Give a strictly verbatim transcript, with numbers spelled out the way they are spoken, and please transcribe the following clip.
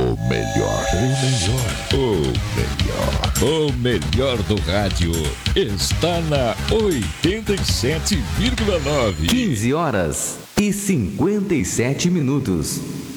O melhor. O melhor. O melhor. O melhor do rádio está na oitenta e sete vírgula nove. quinze horas e cinquenta e sete minutos.